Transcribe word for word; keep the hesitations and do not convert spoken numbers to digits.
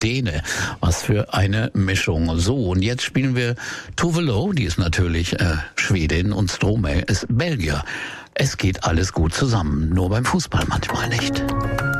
Däne. Was für eine Mischung. So, und jetzt spielen wir Tove Lo, die ist natürlich äh, Schwedin, und Stromae ist Belgier. Es geht alles gut zusammen, nur beim Fußball manchmal nicht.